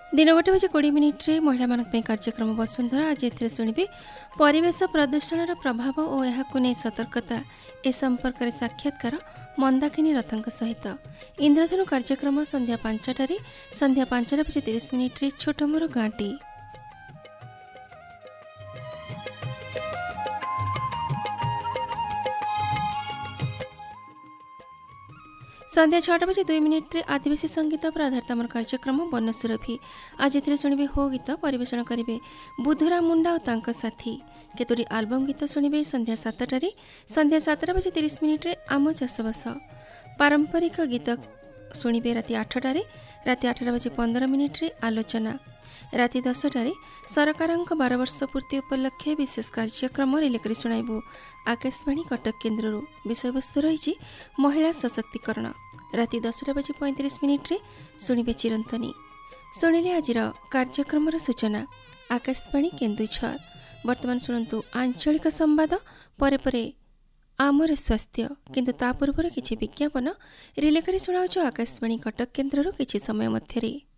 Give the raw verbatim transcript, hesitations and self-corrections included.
दिन गोटे बजे कोड़े मिनिट्रे महिला मानक कार्यक्रम वसुंधरा आज ए शुणे परिवेश प्रदूषण प्रभाव और यह सतर्कता ए संपर्क में साक्षात्कार मंदाकिनी रथों सहित इंद्रधनु कार्यक्रम संध्या पांचटारे संध्या पांचटा बजे तीस मिनिट्रे छोट मोर गाँटी संध्या छटा बजे दुई मिनिट्रे आदिवासी संगीत पर आधारित आम कार्यक्रम बनसुरभि आज ए शुणे हो गीत परिवेषण करेंगे बुधुरा मुंडा और तांका साथी केतोटी आलबम गीत शुणे संध्या सातटारे संध्या सातटा बजे तीस मिनिट्रे आम चाषबास पारंपरिक गीत शुणे राति आठटारे राति आठटा बजे पंदर मिनिट्रे आलोचना राति दसटारे सरकार बार वर्ष पूर्ति उपलक्षे विशेष कार्यक्रम रिलेकरी शुणाइबू आकाशवाणी कटक केन्द्र विषय वस्तु रही महिला सशक्तिकरण राति दसटा बजे पैंतीस मिनिट्रे शुणे चिरंतनी शुणिले आजिर कार्यक्रम सूचना आकाशवाणी केन्दुझर वर्तमान शुणु आंचलिक संवाद परे परे आमर स्वास्थ्य किंतु ता पूर्व किछि विज्ञापन रिलेकरी शुणाउछु आकाशवाणी कटक केन्द्र किछि समय मध्यरे।